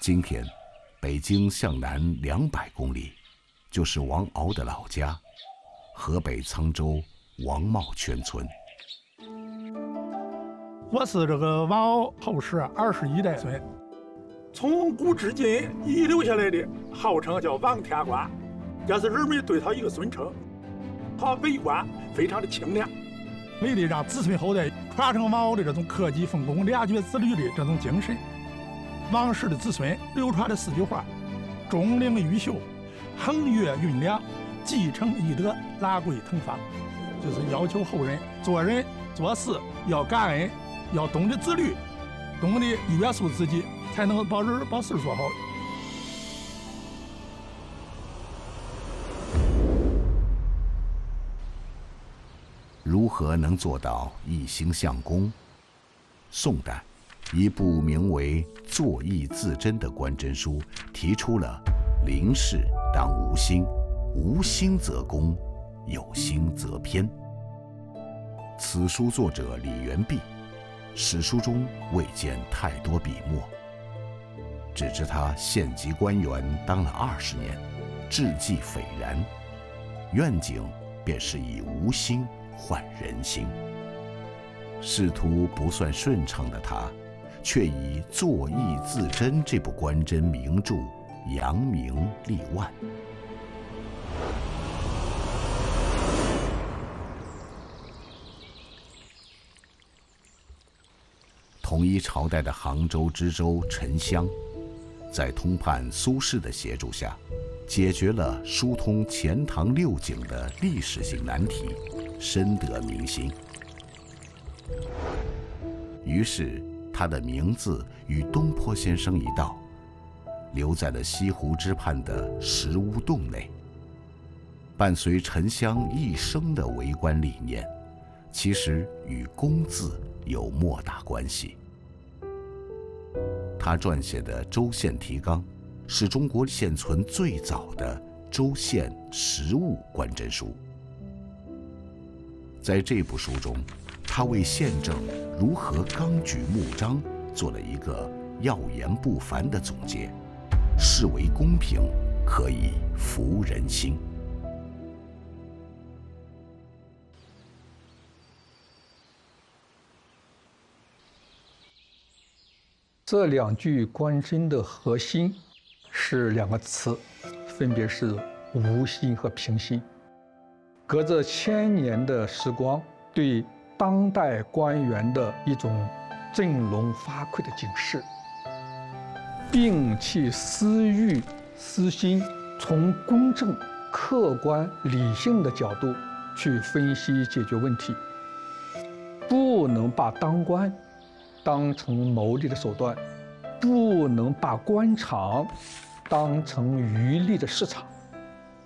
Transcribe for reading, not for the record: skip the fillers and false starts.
今天，北京向南200公里，就是王敖的老家，河北沧州王茂圈村。 我是这个王敖后氏21代孙，从古至今遗留下来的，号称叫王天官，这是人们对他一个尊称。他为官非常的清廉，为了让子孙后代传承王敖的这种克己奉公、廉洁自律的这种精神。王氏的子孙流传的4句话：钟灵毓秀，衡岳运良，继承懿德，拉贵腾芳。就是要求后人做人做事要感恩，要懂得自律，懂得约束自己，才能把人把事做好。 如何能做到一心向公？宋代，一部名为《作义自珍》的官箴书提出了“临事当无心，无心则公，有心则偏”。此书作者李元弼，史书中未见太多笔墨，只知他县级官员当了20年，志绩斐然，愿景便是以无心换人心。仕途不算顺畅的他，却以《作义自珍》这部官箴名著扬名立万。统一朝代的杭州知州陈襄，在通判苏轼的协助下，解决了疏通钱塘6井的历史性难题，深得民心。于是他的名字与东坡先生一道，留在了西湖之畔的石屋洞内。伴随陈襄一生的为官理念，其实与公字有莫大关系。他撰写的《州县提纲》是中国现存最早的州县实务官箴书。在这部书中，他为宪政如何纲举目张做了一个要言不凡的总结，视为公平，可以服人心。 这2句官箴的核心是2个词，分别是无心和平心。隔着1000年的时光，对当代官员的一种振聋发聩的警示，摒弃私欲私心，从公正、客观、理性的角度去分析解决问题，不能把当官当成谋利的手段，不能把官场当成渔利的市场。